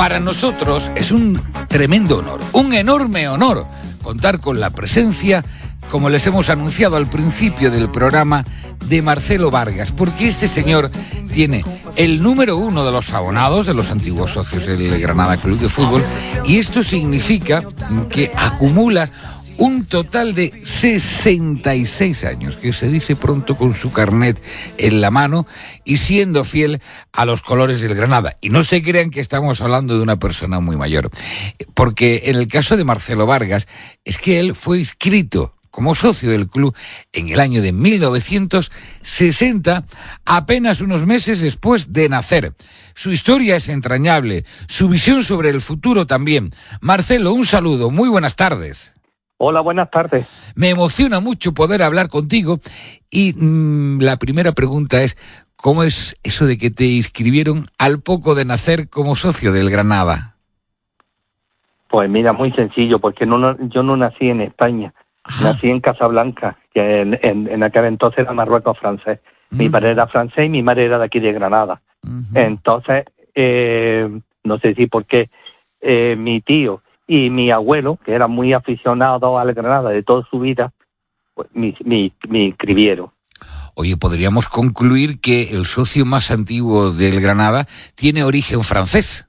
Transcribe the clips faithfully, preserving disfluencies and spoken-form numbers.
Para nosotros es un tremendo honor, un enorme honor contar con la presencia, como les hemos anunciado al principio del programa, de Marcelo Vargas, porque este señor tiene el número uno de los abonados de los antiguos socios del Granada Club de Fútbol, y esto significa que acumula un total de sesenta y seis años, que se dice pronto con su carnet en la mano y siendo fiel a los colores del Granada. Y no se crean que estamos hablando de una persona muy mayor, porque en el caso de Marcelo Vargas es que él fue inscrito como socio del club en el año de mil novecientos sesenta, apenas unos meses después de nacer. Su historia es entrañable, su visión sobre el futuro también. Marcelo, un saludo, muy buenas tardes. Hola, buenas tardes. Me emociona mucho poder hablar contigo y mmm, la primera pregunta es, ¿cómo es eso de que te inscribieron al poco de nacer como socio del Granada? Pues mira, muy sencillo, porque no, no, yo no nací en España, Ajá. nací en Casablanca, que en, en, en aquel entonces era Marruecos francés. Uh-huh. Mi padre era francés y mi madre era de aquí de Granada. Uh-huh. Entonces, eh, no sé si por qué eh, mi tío y mi abuelo, que era muy aficionado al Granada de toda su vida, pues me, me, me inscribieron. Oye, podríamos concluir que el socio más antiguo del Granada tiene origen francés.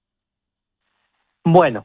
Bueno,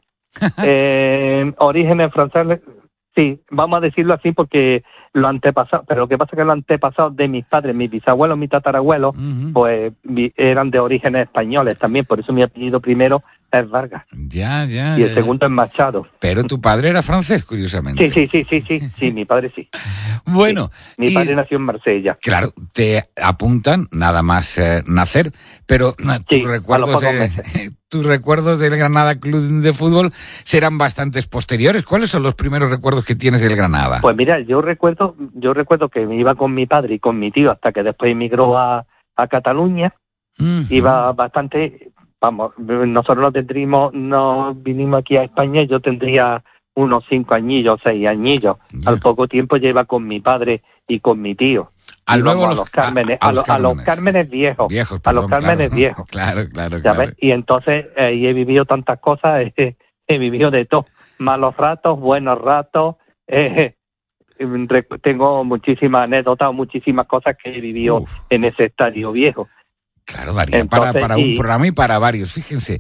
eh, orígenes franceses, sí, vamos a decirlo así porque lo antepasado, pero lo que pasa es que los antepasados de mis padres, mis bisabuelos, mis tatarabuelos, uh-huh. pues eran de orígenes españoles también, por eso mi apellido primero es Vargas. Ya, ya. Y el ya. segundo es Machado. Pero tu padre era francés, curiosamente. Sí, sí, sí, sí, sí, sí, mi padre sí. Bueno. Sí, mi padre nació en Marsella. Claro, te apuntan nada más eh, nacer, pero sí, tus recuerdos de, tus recuerdos del Granada Club de Fútbol serán bastantes posteriores. ¿Cuáles son los primeros recuerdos que tienes del Granada? Pues mira, yo recuerdo, yo recuerdo que me iba con mi padre y con mi tío hasta que después emigró a, a Cataluña. Uh-huh. Iba bastante. Vamos, nosotros no tendríamos, no vinimos aquí a España, yo tendría unos cinco añillos, seis añillos. Yeah. Al poco tiempo ya iba con mi padre y con mi tío. Al luego a los Cármenes, a, a, los, a los Cármenes viejos, viejos perdón, a los Cármenes claro, viejos. Claro, claro, claro. Y entonces eh, he vivido tantas cosas, eh, he vivido de todo, malos ratos, buenos ratos. Eh, tengo muchísimas anécdotas, muchísimas cosas que he vivido Uf. en ese estadio viejo. Claro, daría Entonces, para, para un y, programa y para varios, fíjense.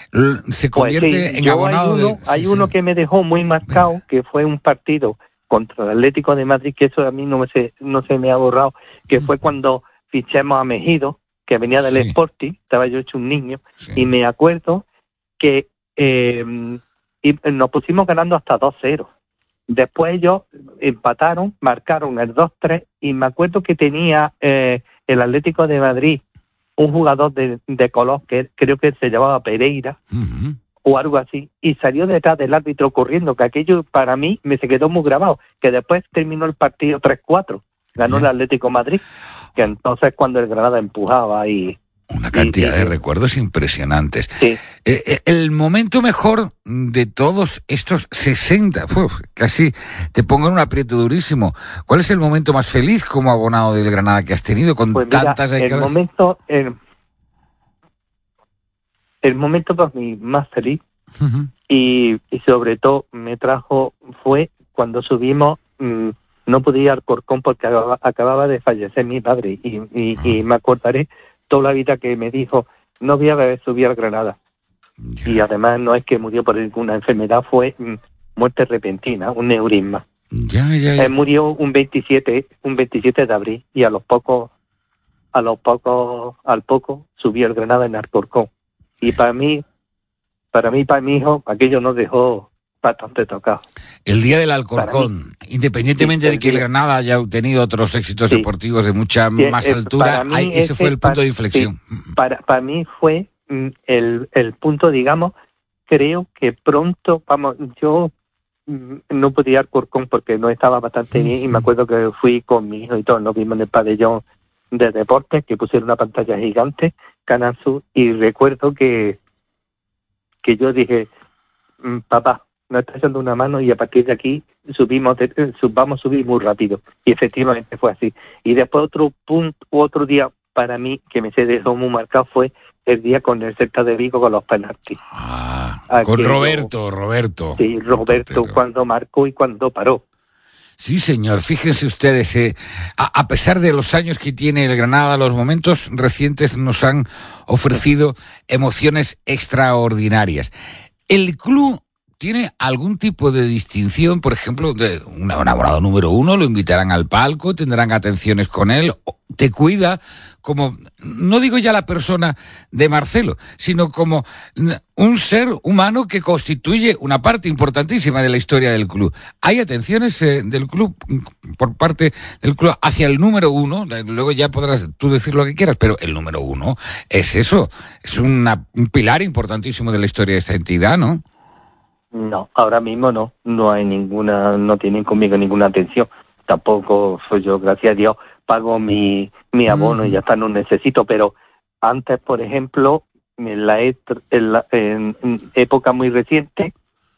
Se convierte pues sí, en abonado hay uno, del... Hay sí, uno sí. que me dejó muy marcado, Venga. que fue un partido contra el Atlético de Madrid, que eso a mí no, me se, no se me ha borrado, que uh-huh. fue cuando fichamos a Mejido, que venía del sí. Sporting, estaba yo hecho un niño, sí. y me acuerdo que eh, y nos pusimos ganando hasta dos cero. Después ellos empataron, marcaron el dos tres, y me acuerdo que tenía eh, el Atlético de Madrid un jugador de, de color que creo que se llamaba Pereira uh-huh. o algo así, y salió detrás del árbitro corriendo, que aquello para mí me se quedó muy grabado, que después terminó el partido tres cuatro, ganó yeah. el Atlético de Madrid, que entonces cuando el Granada empujaba y... Una cantidad y, y, de recuerdos impresionantes. Sí. Eh, el momento mejor de todos estos sesenta, uf, casi te pongo en un aprieto durísimo. ¿Cuál es el momento más feliz como abonado del Granada que has tenido con pues mira, tantas décadas? El momento, el, el momento para mí más feliz uh-huh. y, y sobre todo me trajo fue cuando subimos. Mmm, no podía ir al Alcorcón porque acababa, acababa de fallecer mi padre y, y, uh-huh. y me acordaré toda la vida que me dijo, no voy a subir al Granada. Yeah. Y además no es que murió por ninguna enfermedad, fue mm, muerte repentina, un neurisma. Yeah, yeah, yeah. Él murió un veintisiete, un veintisiete de abril y a los pocos, a los pocos, al poco subió el Granada en Alcorcón. Y para mí, para mí, para mi hijo, aquello nos dejó bastante tocado. El día del Alcorcón, independientemente sí, de que el Granada haya tenido otros éxitos sí. deportivos de mucha sí, más es, altura, hay, ese, ese fue el punto para, de inflexión. Sí, para, para mí fue mm, el, el punto, digamos, creo que pronto, vamos, yo mm, no podía ir al Alcorcón porque no estaba bastante sí, bien sí. y me acuerdo que fui con mi hijo y todos nos vimos en el pabellón de deportes, que pusieron una pantalla gigante, Canal Sur, y recuerdo que, que yo dije, mm, papá, nos está echando una mano y a partir de aquí subimos, vamos a subir muy rápido. Y efectivamente fue así. Y después otro punto, otro día para mí, que me se dejó muy marcado, fue el día con el Celta de Vigo con los penaltis. Ah, Aquello, con Roberto, Roberto. Sí, Roberto, cuando marcó y cuando paró. Sí, señor. Fíjense ustedes, eh, a, a pesar de los años que tiene el Granada, los momentos recientes nos han ofrecido emociones extraordinarias. El club tiene algún tipo de distinción, por ejemplo, de un abonado número uno, lo invitarán al palco, tendrán atenciones con él, te cuida como, no digo ya la persona de Marcelo, sino como un ser humano que constituye una parte importantísima de la historia del club. ¿Hay atenciones eh, del club, por parte del club, hacia el número uno? Luego ya podrás tú decir lo que quieras, pero el número uno es eso, es una, un pilar importantísimo de la historia de esta entidad, ¿no? No, ahora mismo no, no hay ninguna, no tienen conmigo ninguna atención. Tampoco soy yo, gracias a Dios, pago mi, mi abono uh-huh. y ya está, no necesito. Pero antes, por ejemplo, en la, en la en época muy reciente,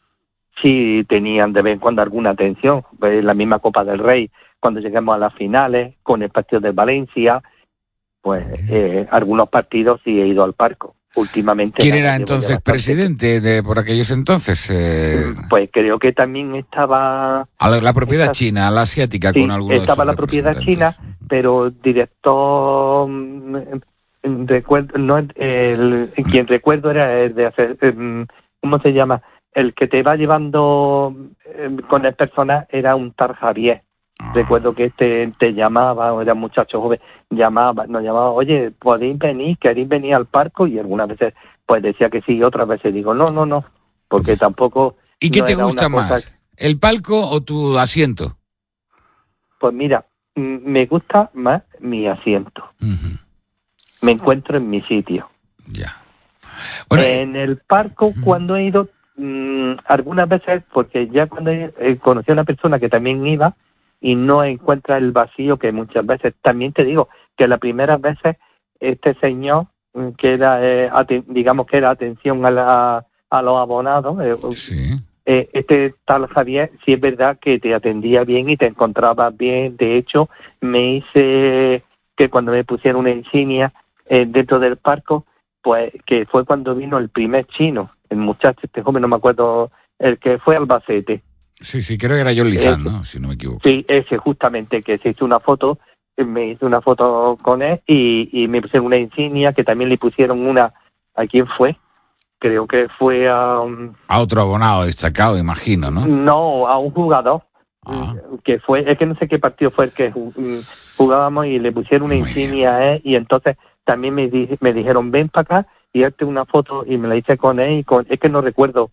sí tenían de vez en cuando alguna atención. La misma Copa del Rey, cuando lleguemos a las finales, con el partido de Valencia, pues eh, algunos partidos sí he ido al Parco. Últimamente. ¿Quién era entonces presidente de por aquellos entonces? Eh... Pues creo que también estaba... A la, la propiedad esta... china, la asiática, sí, con algunos estaba la propiedad china, pero director... Recuerdo, no, el, quien recuerdo era el de hacer... ¿Cómo se llama? El que te va llevando con el personal era un tal Javier. Ah. Recuerdo que este te llamaba, era un muchacho joven, llamaba, nos llamaba, oye, ¿podéis venir? ¿Queréis venir al parco? Y algunas veces pues decía que sí, y otras veces digo, no, no, no, porque tampoco... ¿Y qué no te gusta más? Cosa... ¿El palco o tu asiento? Pues mira, me gusta más mi asiento. Uh-huh. Me encuentro en mi sitio. Ya. Bueno, en el parco, uh-huh. cuando he ido, mmm, algunas veces, porque ya cuando he, eh, conocí a una persona que también iba, y no encuentra el vacío que muchas veces, también te digo que las primeras veces este señor que era eh, aten- digamos que era atención a la, a los abonados eh, sí. eh, este tal Javier sí es verdad que te atendía bien y te encontrabas bien. De hecho me hice que cuando me pusieron una insignia eh, dentro del parco, pues que fue cuando vino el primer chino, el muchacho este joven, no me acuerdo, el que fue a Albacete. Sí, sí, creo que era John Lizán, ¿no? Si no me equivoco. Sí, ese justamente, que se hizo una foto, me hizo una foto con él y, y me pusieron una insignia, que también le pusieron una, ¿a quién fue? Creo que fue a... Um, a otro abonado destacado, imagino, ¿no? No, a un jugador, ah. que fue, es que no sé qué partido fue el que jugábamos y le pusieron una Muy insignia bien. a él y entonces también me, di, me dijeron, ven para acá y hazte una foto y me la hice con él y con, es que no recuerdo...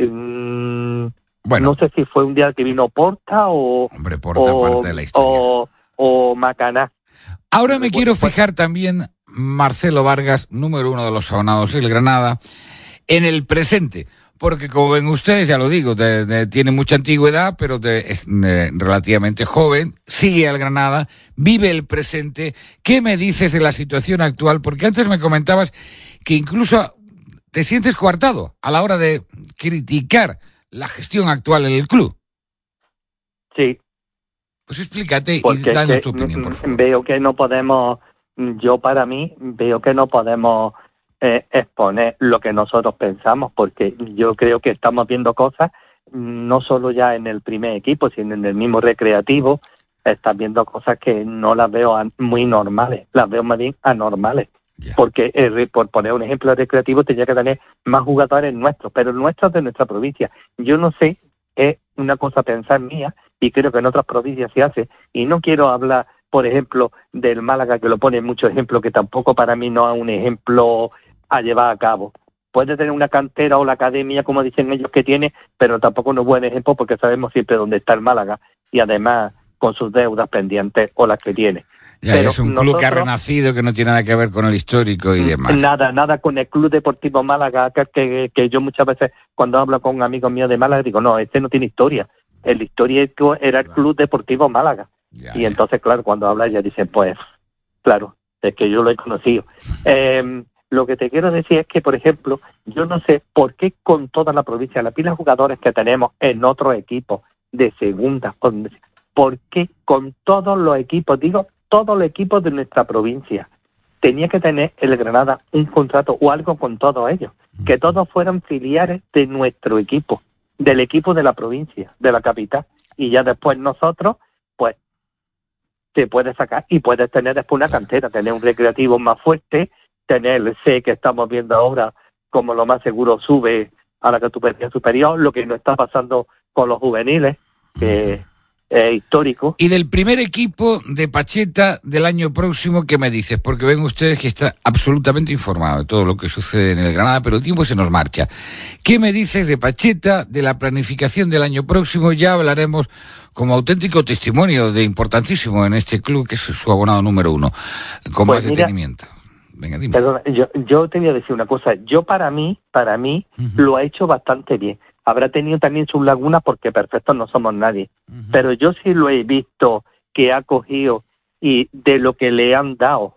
Um, Bueno, no sé si fue un día que vino Porta o... Hombre, Porta o, parte de la historia. O, o Macaná. Ahora me quiero fijar también, Marcelo Vargas, número uno de los abonados del Granada, en el presente. Porque como ven ustedes, ya lo digo, de, de, tiene mucha antigüedad, pero de, es de, relativamente joven, sigue al Granada, vive el presente. ¿Qué me dices de la situación actual? Porque antes me comentabas que incluso te sientes coartado a la hora de criticar la gestión actual en el club. Sí. Pues explícate Porque y danos tu opinión, por favor. Veo que no podemos, yo para mí, veo que no podemos eh, exponer lo que nosotros pensamos, porque yo creo que estamos viendo cosas, no solo ya en el primer equipo, sino en el mismo recreativo, estás viendo cosas que no las veo muy normales, las veo más bien anormales. Yeah. Porque, eh, por poner un ejemplo recreativo, tenía que tener más jugadores nuestros, pero nuestros de nuestra provincia. Yo no sé, es una cosa pensar mía, y creo que en otras provincias se hace, y no quiero hablar, por ejemplo, del Málaga, que lo pone en muchos ejemplos, que tampoco para mí no es un ejemplo a llevar a cabo. Puede tener una cantera o la academia, como dicen ellos que tiene, pero tampoco no es buen ejemplo porque sabemos siempre dónde está el Málaga, y además con sus deudas pendientes o las que tiene. Ya, es un club nosotros, que ha renacido, que no tiene nada que ver con el histórico y demás. Nada, nada con el Club Deportivo Málaga, que, que, que yo muchas veces cuando hablo con amigos míos de Málaga digo, no, este no tiene historia. El histórico era el Club Deportivo Málaga. Ya, y ya. Entonces, claro, cuando habla ya dicen, pues, claro, es que yo lo he conocido. eh, lo que te quiero decir es que, por ejemplo, yo no sé por qué con toda la provincia, la pila de jugadores que tenemos en otros equipos de segunda, por qué con todos los equipos, digo, todos los equipos de nuestra provincia, tenía que tener el Granada un contrato o algo con todos ellos, que todos fueran filiales de nuestro equipo, del equipo de la provincia, de la capital, y ya después nosotros, pues, te puedes sacar y puedes tener después una cantera, tener un recreativo más fuerte, tener el C que estamos viendo ahora, como lo más seguro sube a la categoría superior, lo que no está pasando con los juveniles, que es histórico. Y del primer equipo de Pacheta del año próximo, ¿qué me dices? Porque ven ustedes que está absolutamente informado de todo lo que sucede en el Granada, pero el tiempo se nos marcha. ¿Qué me dices de Pacheta, de la planificación del año próximo? Ya hablaremos como auténtico testimonio de importantísimo en este club, que es su abonado número uno, con pues más mira, detenimiento. Venga, dime. Perdona, yo, yo te voy a decir una cosa. Yo para mí, para mí, uh-huh. lo ha hecho bastante bien. Habrá tenido también sus lagunas porque perfectos no somos nadie. Uh-huh. Pero yo sí lo he visto que ha cogido y de lo que le han dado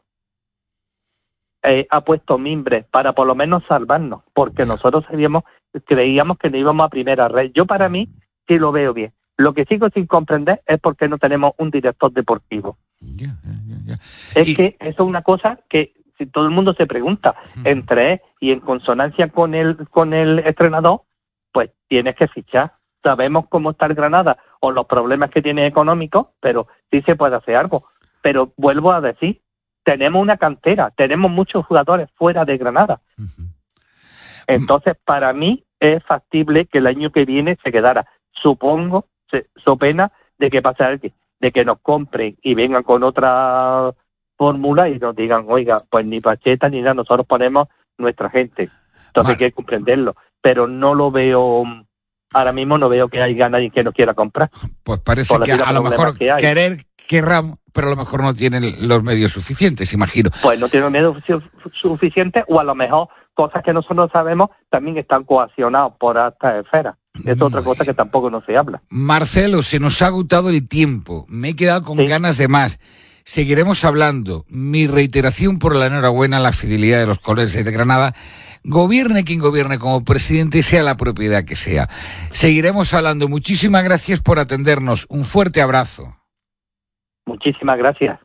eh, ha puesto mimbres para por lo menos salvarnos, porque nosotros sabíamos, creíamos que no íbamos a primera red. Yo para mí sí lo veo bien. Lo que sigo sin comprender es por qué no tenemos un director deportivo. Yeah, yeah, yeah. Es y... que eso es una cosa que si todo el mundo se pregunta, uh-huh. entre y en consonancia con el con el entrenador, pues tienes que fichar. Sabemos cómo está el Granada o los problemas que tiene económicos, pero sí se puede hacer algo. Pero vuelvo a decir, tenemos una cantera, tenemos muchos jugadores fuera de Granada. Uh-huh. Entonces, para mí es factible que el año que viene se quedara. Supongo, se, so pena de que pase algo, de que nos compren y vengan con otra fórmula y nos digan, oiga, pues ni Pacheta ni nada, nosotros ponemos nuestra gente. Entonces hay que comprenderlo, pero no lo veo, ahora mismo no veo que haya nadie que nos quiera comprar. Pues parece que a lo mejor que querer querrán, pero a lo mejor no tienen los medios suficientes, imagino. Pues no tienen medios suficientes o a lo mejor cosas que nosotros sabemos también están coaccionados por altas esferas. Es otra cosa que tampoco no se habla. Marcelo, se nos ha agotado el tiempo, me he quedado con sí. ganas de más. Seguiremos hablando. Mi reiteración por la enhorabuena a la fidelidad de los colegas de Granada. Gobierne quien gobierne como presidente, sea la propiedad que sea. Seguiremos hablando. Muchísimas gracias por atendernos. Un fuerte abrazo. Muchísimas gracias.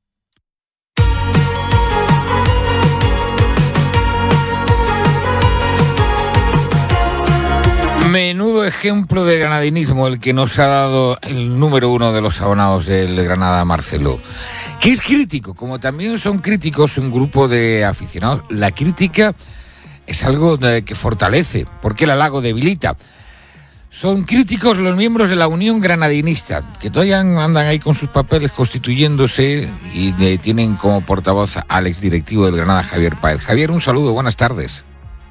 Menudo ejemplo de granadinismo el que nos ha dado el número uno de los abonados del Granada, Marcelo, que es crítico, como también son críticos un grupo de aficionados. La crítica es algo que fortalece, porque el halago debilita. Son críticos los miembros de la Unión Granadinista, que todavía andan ahí con sus papeles constituyéndose y tienen como portavoz al exdirectivo del Granada, Javier Páez. Javier, un saludo, buenas tardes.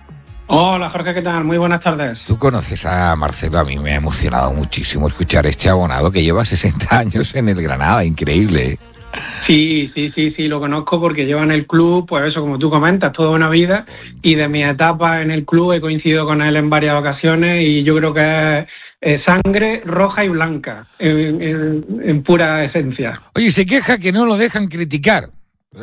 Hola Jorge, ¿qué tal? Muy buenas tardes. Tú conoces a Marcelo, a mí me ha emocionado muchísimo escuchar este abonado que lleva sesenta años en el Granada, increíble, ¿eh? Sí, sí, sí, sí, lo conozco porque lleva en el club, pues eso, como tú comentas, toda una vida, y de mi etapa en el club he coincidido con él en varias ocasiones y yo creo que es eh, sangre roja y blanca, en, en, en pura esencia. Oye, se queja que no lo dejan criticar.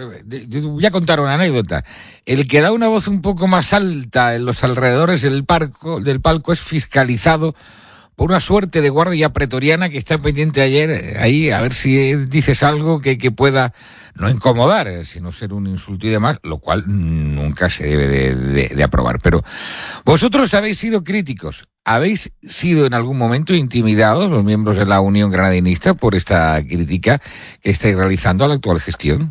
Voy a contar una anécdota. El que da una voz un poco más alta en los alrededores del palco, del palco es fiscalizado por una suerte de guardia pretoriana que está pendiente ayer ahí a ver si dices algo que, que pueda no incomodar, sino ser un insulto y demás, lo cual nunca se debe de, de, de aprobar. Pero vosotros habéis sido críticos, habéis sido en algún momento intimidados, los miembros de la Unión Granadinista, por esta crítica que estáis realizando a la actual gestión.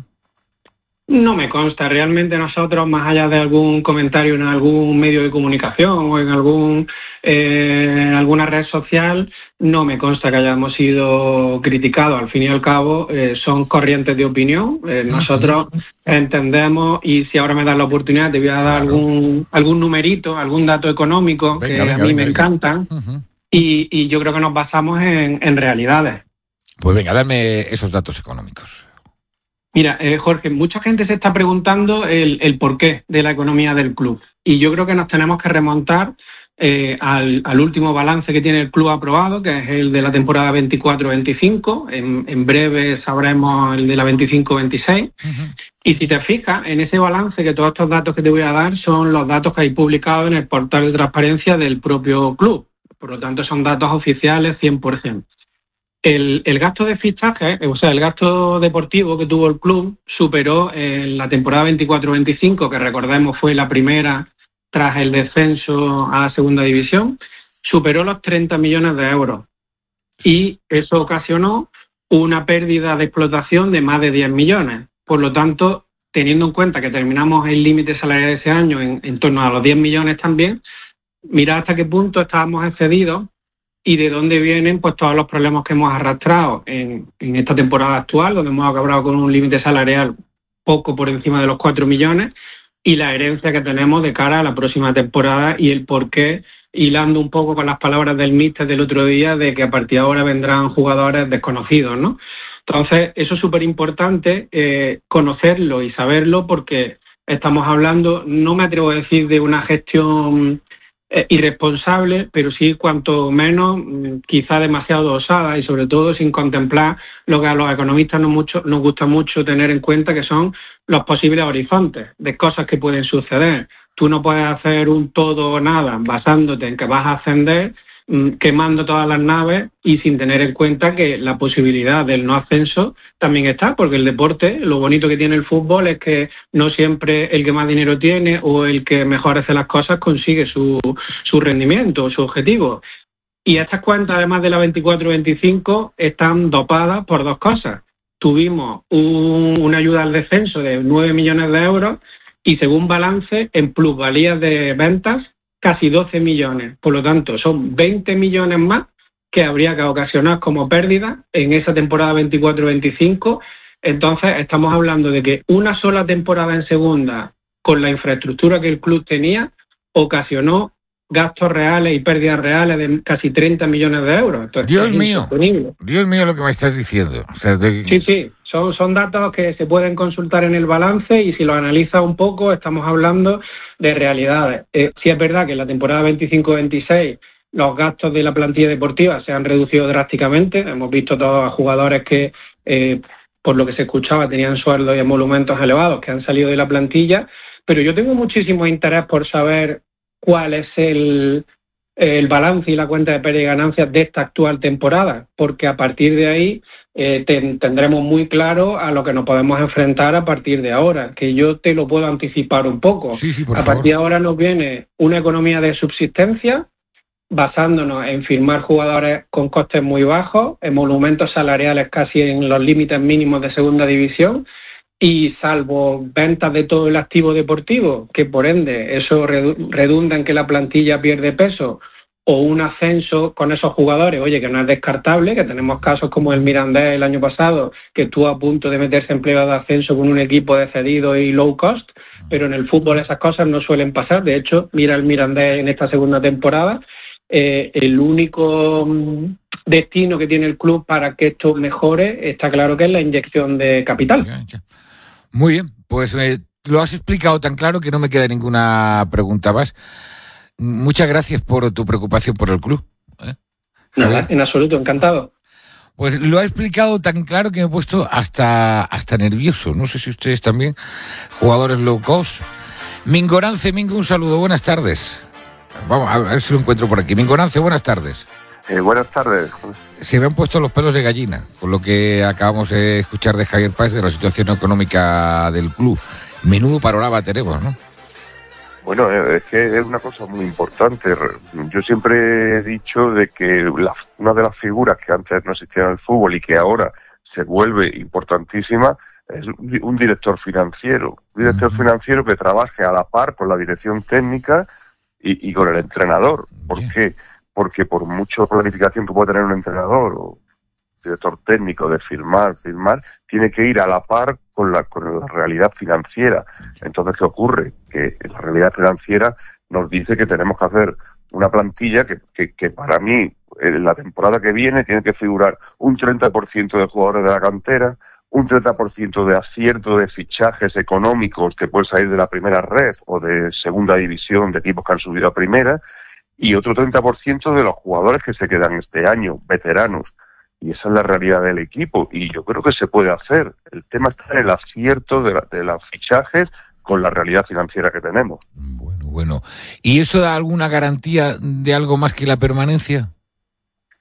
No me consta, realmente nosotros, más allá de algún comentario en algún medio de comunicación o en algún eh, en alguna red social, no me consta que hayamos sido criticados. Al fin y al cabo, eh, son corrientes de opinión. Eh, nosotros entendemos, y si ahora me das la oportunidad, te voy a dar claro. algún algún numerito, algún dato económico venga, que venga, a mí venga, me venga. encantan, uh-huh. y, y yo creo que nos basamos en, en realidades. Pues venga, dame esos datos económicos. Mira, eh, Jorge, mucha gente se está preguntando el, el porqué de la economía del club. Y yo creo que nos tenemos que remontar eh, al, al último balance que tiene el club aprobado, que es el de la temporada veinticuatro veinticinco. En, en breve sabremos el de la veinticinco veintiséis. Uh-huh. Y si te fijas, en ese balance, que todos estos datos que te voy a dar son los datos que hay publicados en el portal de transparencia del propio club. Por lo tanto, son datos oficiales cien por ciento. El, el gasto de fichaje, o sea, el gasto deportivo que tuvo el club superó en la temporada veinticuatro veinticinco, que recordemos fue la primera tras el descenso a la segunda división, superó los treinta millones de euros. Y eso ocasionó una pérdida de explotación de más de diez millones. Por lo tanto, teniendo en cuenta que terminamos el límite salarial de ese año en, en torno a los diez millones también, mira hasta qué punto estábamos excedidos y de dónde vienen pues todos los problemas que hemos arrastrado en, en esta temporada actual, donde hemos acabado con un límite salarial poco por encima de los cuatro millones, y la herencia que tenemos de cara a la próxima temporada y el por qué, hilando un poco con las palabras del míster del otro día, de que a partir de ahora vendrán jugadores desconocidos, ¿no? Entonces, eso es súper importante, eh, conocerlo y saberlo, porque estamos hablando, no me atrevo a decir de una gestión eh, irresponsable, pero sí cuanto menos quizá demasiado osada y sobre todo sin contemplar lo que a los economistas nos, mucho, nos gusta mucho tener en cuenta, que son los posibles horizontes de cosas que pueden suceder. Tú no puedes hacer un todo o nada basándote en que vas a ascender, quemando todas las naves y sin tener en cuenta que la posibilidad del no ascenso también está, porque el deporte, lo bonito que tiene el fútbol es que no siempre el que más dinero tiene o el que mejor hace las cosas consigue su, su rendimiento, su objetivo. Y estas cuentas, además de la veinticuatro veinticinco, están dopadas por dos cosas. Tuvimos un, una ayuda al descenso de nueve millones de euros y, según balance, en plusvalías de ventas, casi doce millones. Por lo tanto, son veinte millones más que habría que ocasionar como pérdida en esa temporada veinticuatro veinticinco. Entonces, estamos hablando de que una sola temporada en segunda, con la infraestructura que el club tenía, ocasionó gastos reales y pérdidas reales de casi treinta millones de euros. Entonces, Dios mío, Dios mío lo que me estás diciendo. O sea, de... Sí, sí, son, son datos que se pueden consultar en el balance y si lo analizas un poco estamos hablando de realidades. Eh, sí es verdad que en la temporada veinticinco veintiséis los gastos de la plantilla deportiva se han reducido drásticamente. Hemos visto todos a jugadores que, eh, por lo que se escuchaba, tenían sueldos y emolumentos elevados que han salido de la plantilla, pero yo tengo muchísimo interés por saber cuál es el, el balance y la cuenta de pérdida y ganancias de esta actual temporada, porque a partir de ahí eh, ten, tendremos muy claro a lo que nos podemos enfrentar a partir de ahora, que yo te lo puedo anticipar un poco. Sí, sí, por a favor. partir de ahora nos viene una economía de subsistencia, basándonos en firmar jugadores con costes muy bajos, emolumentos salariales casi en los límites mínimos de segunda división, y salvo ventas de todo el activo deportivo, que por ende eso redunda en que la plantilla pierde peso, o un ascenso con esos jugadores, oye, que no es descartable, que tenemos casos como el Mirandés el año pasado, que estuvo a punto de meterse en playoff de ascenso con un equipo de cedido y low cost, pero en el fútbol esas cosas no suelen pasar. De hecho, mira el Mirandés en esta segunda temporada, eh, el único destino que tiene el club para que esto mejore está claro que es la inyección de capital. Ya, ya. Muy bien, pues eh, lo has explicado tan claro que no me queda ninguna pregunta más. Muchas gracias por tu preocupación por el club. ¿eh? Nada, en absoluto, encantado. Pues lo ha explicado tan claro que me he puesto hasta, hasta nervioso. No sé si ustedes también, jugadores low cost. Mingorance, Mingo, un saludo, buenas tardes. Vamos a ver si lo encuentro por aquí. Mingorance, buenas tardes. Eh, buenas tardes. Se me han puesto los pelos de gallina con lo que acabamos de escuchar de Javier Páez de la situación económica del club. Menudo panorama tenemos, ¿no? Bueno, es que es una cosa muy importante. Yo siempre he dicho de que la, una de las figuras que antes no existía en el fútbol y que ahora se vuelve importantísima es un director financiero. Un director uh-huh. financiero que trabaje a la par con la dirección técnica y, y con el entrenador. ¿Por yeah. qué? Porque por mucha planificación que puede tener un entrenador o director técnico de firmar, firmar, tiene que ir a la par con la, con la realidad financiera. Entonces, ¿qué ocurre? Que la realidad financiera nos dice que tenemos que hacer una plantilla que, que, que para mí, en la temporada que viene, tiene que figurar un treinta por ciento de jugadores de la cantera, un treinta por ciento de acierto de fichajes económicos que pueden salir de la primera red o de segunda división de equipos que han subido a primera, y otro treinta por ciento de los jugadores que se quedan este año, veteranos. Y esa es la realidad del equipo. Y yo creo que se puede hacer. El tema está en el acierto de, la, de los fichajes con la realidad financiera que tenemos. Bueno, bueno. ¿Y eso da alguna garantía de algo más que la permanencia?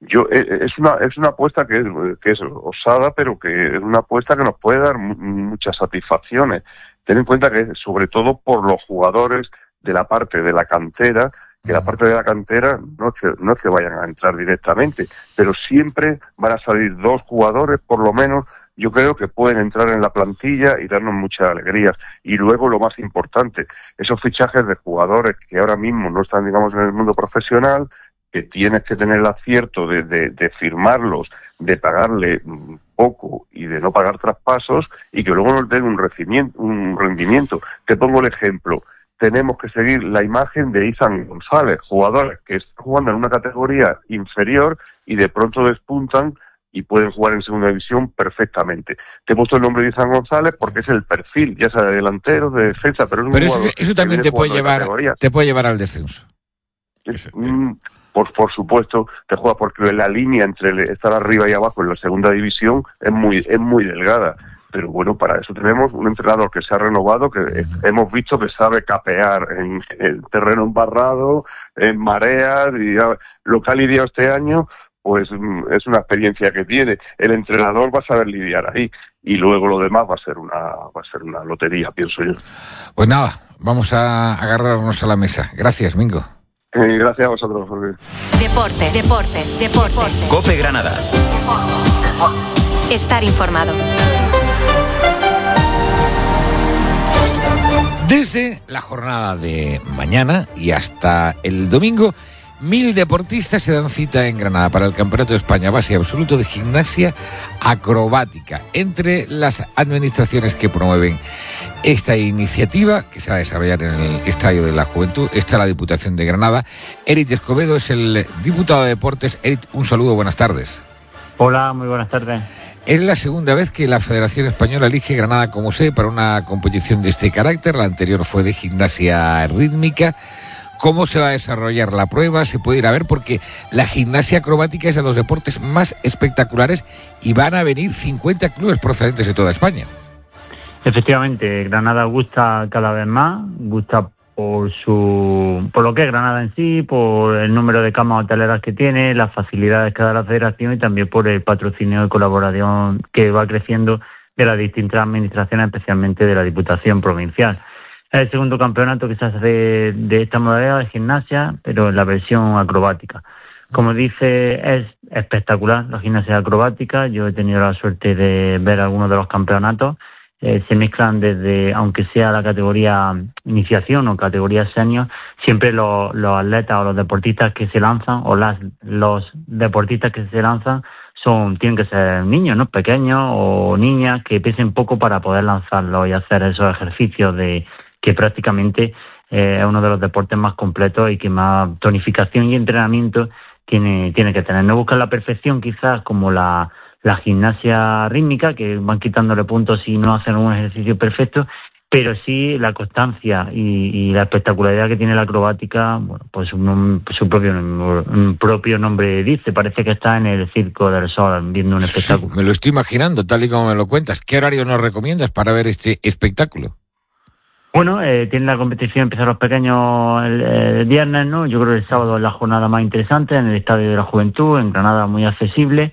yo eh, es una es una apuesta que es, que es osada, pero que es una apuesta que nos puede dar m- muchas satisfacciones. Ten en cuenta que sobre todo por los jugadores de la parte de la cantera, que la parte de la cantera no es que, no es que vayan a entrar directamente, pero siempre van a salir dos jugadores, por lo menos, yo creo que pueden entrar en la plantilla y darnos muchas alegrías. Y luego lo más importante, esos fichajes de jugadores que ahora mismo no están, digamos, en el mundo profesional, que tienes que tener el acierto de, de, de firmarlos, de pagarle poco y de no pagar traspasos, y que luego nos den un rendimiento. Un rendimiento. Te pongo el ejemplo. Tenemos que seguir la imagen de Izan González, jugadores que están jugando en una categoría inferior y de pronto despuntan y pueden jugar en segunda división perfectamente. Te he puesto el nombre de Izan González porque es el perfil, ya sea de delantero, de defensa, pero es un Pero jugador eso, eso también que te puede llevar, te puede llevar al descenso. Mm, Por, por supuesto, te juega porque la línea entre estar arriba y abajo en la segunda división es muy, es muy delgada. Pero bueno, para eso tenemos un entrenador que se ha renovado, que uh-huh. hemos visto que sabe capear en, en terreno embarrado, en mareas, y ya, lo que ha lidiado este año, pues es una experiencia que tiene. El entrenador va a saber lidiar ahí, y luego lo demás va a ser una, va a ser una lotería, pienso yo. Pues nada, vamos a agarrarnos a la mesa. Gracias, Mingo. Eh, gracias a vosotros, Jorge. Deportes, deportes, deportes. COPE Granada. Estar informado. Desde la jornada de mañana y hasta el domingo, mil deportistas se dan cita en Granada para el Campeonato de España Base Absoluto de Gimnasia Acrobática. Entre las administraciones que promueven esta iniciativa, que se va a desarrollar en el Estadio de la Juventud, está la Diputación de Granada. Eric Escobedo es el diputado de Deportes. Eric, un saludo, buenas tardes. Hola, muy buenas tardes. Es la segunda vez que la Federación Española elige Granada como sede para una competición de este carácter. La anterior fue de gimnasia rítmica. ¿Cómo se va a desarrollar la prueba? Se puede ir a ver porque la gimnasia acrobática es de los deportes más espectaculares y van a venir cincuenta clubes procedentes de toda España. Efectivamente, Granada gusta cada vez más, gusta por su por lo que es Granada en sí, por el número de camas hoteleras que tiene, las facilidades que da la federación y también por el patrocinio y colaboración que va creciendo de las distintas administraciones, especialmente de la Diputación Provincial. Es el segundo campeonato que se hace de, de esta modalidad de gimnasia, pero en la versión acrobática. Como dice, es espectacular la gimnasia acrobática. Yo he tenido la suerte de ver algunos de los campeonatos. Eh, se mezclan desde, aunque sea la categoría iniciación o categoría senior, siempre los, los atletas o los deportistas que se lanzan, o las los deportistas que se lanzan, son tienen que ser niños, ¿no? Pequeños o niñas que pesen poco para poder lanzarlo y hacer esos ejercicios de que prácticamente eh, es uno de los deportes más completos y que más tonificación y entrenamiento tiene, tiene que tener. No buscan la perfección quizás como la la gimnasia rítmica, que van quitándole puntos si no hacen un ejercicio perfecto, pero sí la constancia y, y la espectacularidad que tiene la acrobática, bueno, pues un, su propio un propio nombre dice, parece que está en el Circo del Sol viendo un espectáculo. Sí, me lo estoy imaginando, tal y como me lo cuentas. ¿Qué horario nos recomiendas para ver este espectáculo? Bueno, eh, tiene la competición, empiezan los pequeños el, el viernes, ¿no? Yo creo que el sábado es la jornada más interesante en el Estadio de la Juventud, en Granada, muy accesible.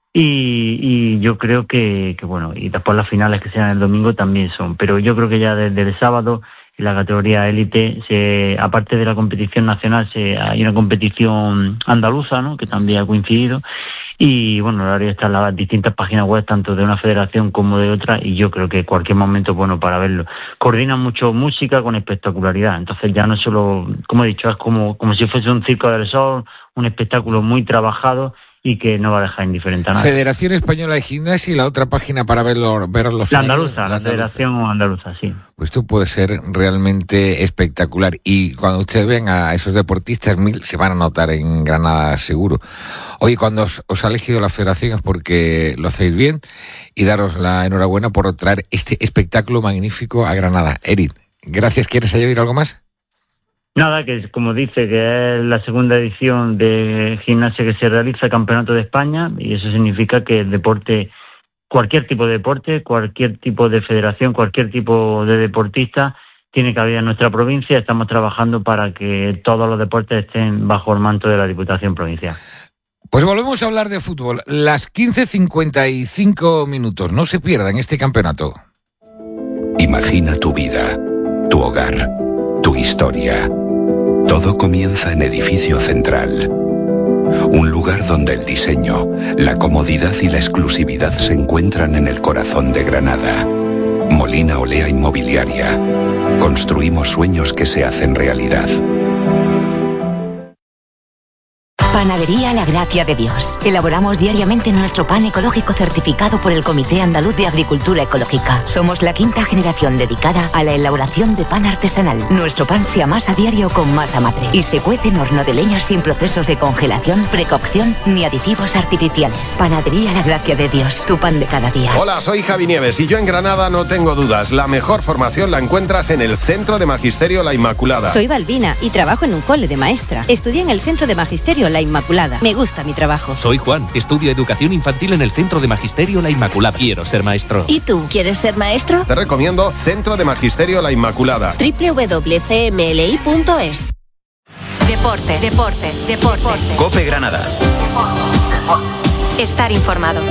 Y, y yo creo que, que, bueno, y después las finales que sean el domingo también son, pero yo creo que ya desde el sábado en la categoría élite, se, aparte de la competición nacional, se, hay una competición andaluza, ¿no? Que también ha coincidido, y bueno, ahora están las distintas páginas web, tanto de una federación como de otra, y yo creo que cualquier momento es bueno para verlo. Coordinan mucho música con espectacularidad, entonces ya no solo, como he dicho, es como, como si fuese un Circo del Sol, un espectáculo muy trabajado, y que no va a dejar indiferente a nadie. Federación Española de Gimnasia y la otra página para verlo, ver los La andaluza, la, la Federación Andaluza, sí. Pues esto puede ser realmente espectacular. Y cuando ustedes ven a esos deportistas, mil se van a notar en Granada seguro. Oye, cuando os, os ha elegido la Federación es porque lo hacéis bien, y daros la enhorabuena por traer este espectáculo magnífico a Granada. Eric, gracias. ¿Quieres añadir algo más? Nada, que como dice, que es la segunda edición de gimnasia que se realiza el Campeonato de España, y eso significa que el deporte, cualquier tipo de deporte, cualquier tipo de federación, cualquier tipo de deportista tiene cabida en nuestra provincia. Estamos trabajando para que todos los deportes estén bajo el manto de la Diputación Provincial. Pues volvemos a hablar de fútbol. Las quince cincuenta y cinco minutos. No se pierdan este campeonato. Imagina tu vida, tu hogar, tu historia. Todo comienza en Edificio Central. Un lugar donde el diseño, la comodidad y la exclusividad se encuentran en el corazón de Granada. Molina Olea Inmobiliaria. Construimos sueños que se hacen realidad. Panadería La Gracia de Dios. Elaboramos diariamente nuestro pan ecológico certificado por el Comité Andaluz de Agricultura Ecológica. Somos la quinta generación dedicada a la elaboración de pan artesanal. Nuestro pan se amasa a diario con masa madre y se cuece en horno de leña sin procesos de congelación, precocción ni aditivos artificiales. Panadería La Gracia de Dios, tu pan de cada día. Hola, soy Javi Nieves y yo en Granada no tengo dudas. La mejor formación la encuentras en el Centro de Magisterio La Inmaculada. Soy Balbina y trabajo en un cole de maestra. Estudié en el Centro de Magisterio La Inmaculada. Me gusta mi trabajo. Soy Juan, estudio Educación Infantil en el Centro de Magisterio La Inmaculada. Quiero ser maestro. ¿Y tú, quieres ser maestro? Te recomiendo Centro de Magisterio La Inmaculada. doble u doble u doble u punto c m l i punto es. Deportes, deportes, deportes. COPE Granada. Estar informado.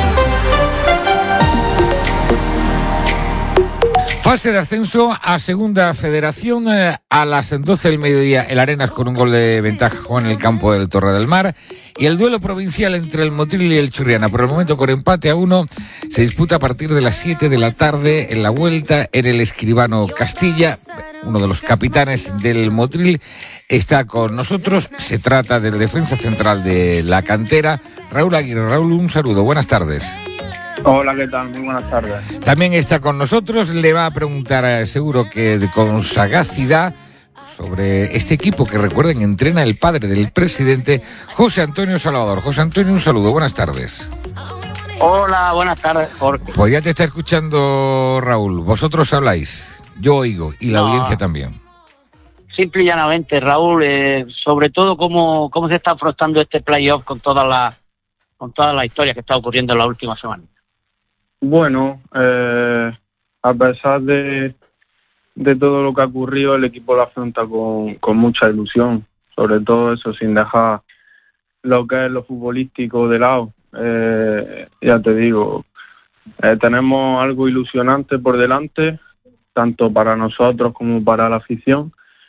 Fase de ascenso a Segunda Federación. Eh, a las doce del mediodía el Arenas con un gol de ventaja en el campo del Torre del Mar. Y el duelo provincial entre el Motril y el Churriana, por el momento con empate a uno, se disputa a partir de las siete de la tarde en la vuelta en el Escribano Castilla. Uno de los capitanes del Motril está con nosotros. Se trata del defensa central de la cantera, Raúl Aguirre. Raúl, un saludo. Buenas tardes. Hola, ¿qué tal? Muy buenas tardes. También está con nosotros, le va a preguntar eh, seguro que de, con sagacidad sobre este equipo que, recuerden, entrena el padre del presidente, José Antonio Salvador. José Antonio, un saludo, buenas tardes. Hola, buenas tardes, Jorge. Pues ya te está escuchando Raúl, vosotros habláis, yo oigo y la no. audiencia también. Simple y llanamente, Raúl, eh, sobre todo cómo, cómo se está afrontando este playoff con toda la, con toda la historia que está ocurriendo en la última semana. Bueno, eh, a pesar de, de todo lo que ha ocurrido, el equipo lo afronta con, con mucha ilusión, sobre todo eso, sin dejar lo que es lo futbolístico de lado. Eh, ya te digo, eh, tenemos algo ilusionante por delante, tanto para nosotros como para la afición,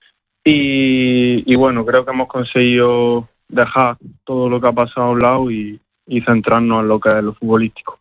y, y bueno, creo que hemos conseguido dejar todo lo que ha pasado a un lado y, y centrarnos en lo que es lo futbolístico.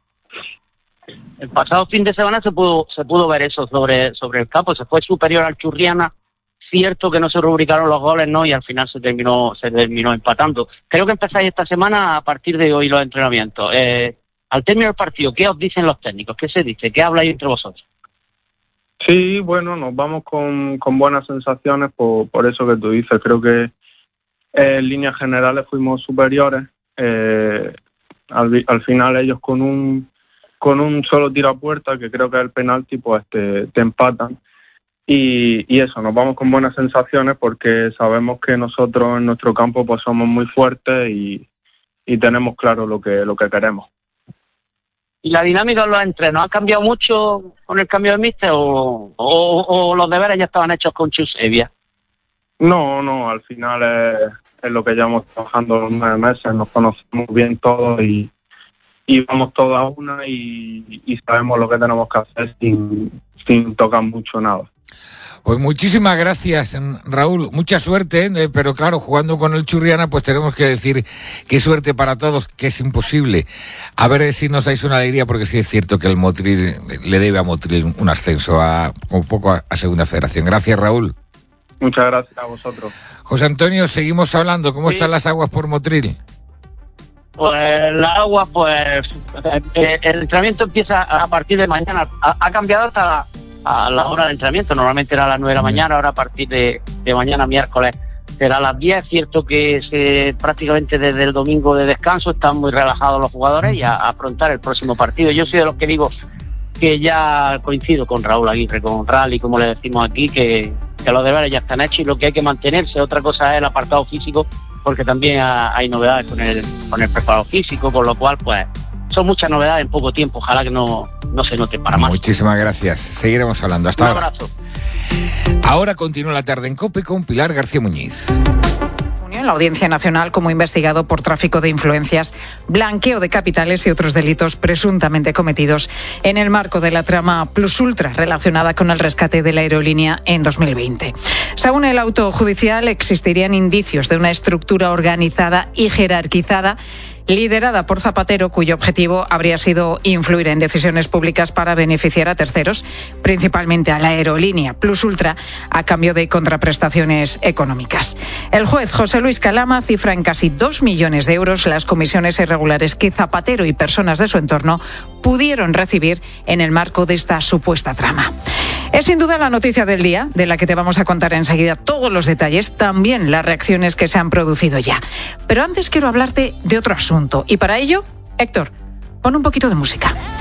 El pasado fin de semana se pudo se pudo ver eso sobre, sobre el campo, se fue superior al Churriana, cierto que no se rubricaron los goles, ¿no? Y al final se terminó se terminó empatando. Creo que empezáis esta semana a partir de hoy los entrenamientos. Eh, al término del partido, ¿qué os dicen los técnicos? ¿Qué se dice? ¿Qué habláis entre vosotros? Sí, bueno, nos vamos con, con buenas sensaciones por, por eso que tú dices. Creo que eh, en líneas generales fuimos superiores. Eh, al, al final ellos con un con un solo tiro a puerta, que creo que es el penalti, pues te, te empatan. Y, y eso, nos vamos con buenas sensaciones porque sabemos que nosotros en nuestro campo pues somos muy fuertes y, y tenemos claro lo que, lo que queremos. ¿Y la dinámica de los entrenos ha cambiado mucho con el cambio de míster o, o, o los deberes ya estaban hechos con Chusevia? No, no, al final es, es lo que llevamos trabajando los nueve meses, nos conocemos bien todos y y vamos todos a una y, y sabemos lo que tenemos que hacer sin, sin tocar mucho nada. Pues muchísimas gracias, Raúl. Mucha suerte, ¿eh? Pero claro, jugando con el Churriana, pues tenemos que decir qué suerte para todos, que es imposible. A ver si nos dais una alegría, porque sí es cierto que el Motril le debe a Motril un ascenso a un poco a, a Segunda Federación. Gracias, Raúl. Muchas gracias a vosotros. José Antonio, seguimos hablando. ¿Cómo sí. están las aguas por Motril? Pues la agua, pues eh, el entrenamiento empieza a partir de mañana. Ha, ha cambiado hasta la, a la hora de entrenamiento. Normalmente era a las nueve de la mañana, ahora a partir de, de mañana miércoles será a las diez. Es cierto que se, prácticamente desde el domingo de descanso están muy relajados los jugadores y a, a afrontar el próximo partido. Yo soy de los que digo que ya coincido con Raúl Aguirre, con Rally, como le decimos aquí, que, que los deberes ya están hechos y lo que hay que mantenerse. Otra cosa es el apartado físico, porque también hay novedades con el con el preparado físico, con lo cual pues son muchas novedades en poco tiempo. Ojalá que no, no se note para más. Muchísimas gracias. Seguiremos hablando. Hasta ahora. Un abrazo. Ahora continúa la tarde en COPE con Pilar García Muñiz. Unión en la Audiencia Nacional como investigado por tráfico de influencias, blanqueo de capitales y otros delitos presuntamente cometidos en el marco de la trama Plus Ultra relacionada con el rescate de la aerolínea en dos mil veinte. Según el auto judicial, existirían indicios de una estructura organizada y jerarquizada liderada por Zapatero, cuyo objetivo habría sido influir en decisiones públicas para beneficiar a terceros, principalmente a la aerolínea Plus Ultra, a cambio de contraprestaciones económicas. El juez José Luis Calama cifra en casi dos millones de euros las comisiones irregulares que Zapatero y personas de su entorno pudieron recibir en el marco de esta supuesta trama. Es sin duda la noticia del día, de la que te vamos a contar enseguida todos los detalles, también las reacciones que se han producido ya. Pero antes quiero hablarte de otro asunto, y para ello, Héctor, pon un poquito de música.